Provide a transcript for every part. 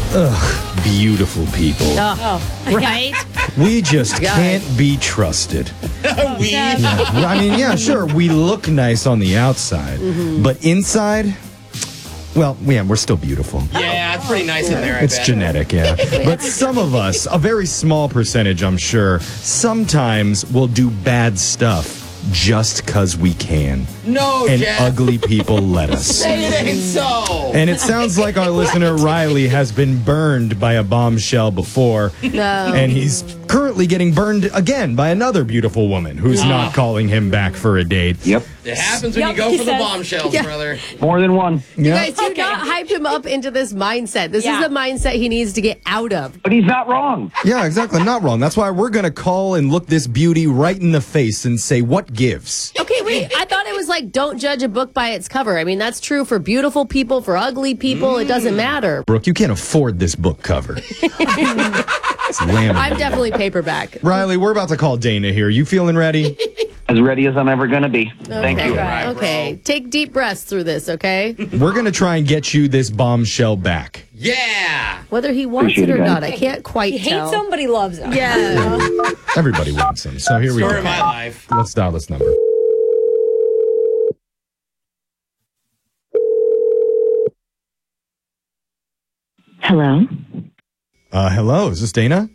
Beautiful people. Right? We just can't be trusted. I mean, yeah, sure, we look nice on the outside, but inside, well, yeah, we're still beautiful. Yeah, it's pretty nice in there, I It's bet. genetic, yeah. But some of us, a very small percentage, I'm sure, sometimes will do bad stuff just because we can. No, And Jeff. ugly people let us. It ain't so. And it sounds like our listener Riley has been burned by a bombshell before. No. And he's currently getting burned again by another beautiful woman who's not calling him back for a date. Yep. It happens when you go he for the says. bombshells, Yeah. brother. More than one. You Yeah. guys do not hype him up into this mindset. This is the mindset he needs to get out of. But he's not wrong. Yeah, exactly. Not wrong. That's why we're going to call and look this beauty right in the face and say, what gives? Okay, wait. I thought it was like, don't judge a book by its cover. I mean, that's true for beautiful people, for ugly people. It doesn't matter. Brooke, you can't afford this book cover. It's laminated. I'm definitely paperback. Riley, we're about to call Dana here. You feeling ready? As ready as I'm ever going to be. Thank you. Right, Okay. Take deep breaths through this, okay? We're going to try and get you this bombshell back. Yeah. Whether he wants Appreciate it or it, guys. not, I can't quite tell. Hates him, but he loves him. Yeah. Everybody wants them. So here we Story go. of my life. Let's dial this number. Hello. Hello, is this Dana?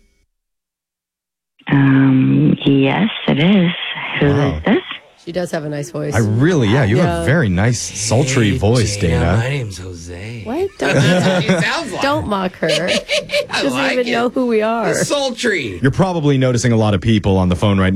Yes, it is. Who is Wow. this? She does have a nice voice. You have Yeah. a very nice, sultry Hey, voice, Dana. My Dana. name's Jose. What? It sounds like. Don't mock her. She I doesn't like even it. know who we are. Sultry. You're probably noticing a lot of people on the phone right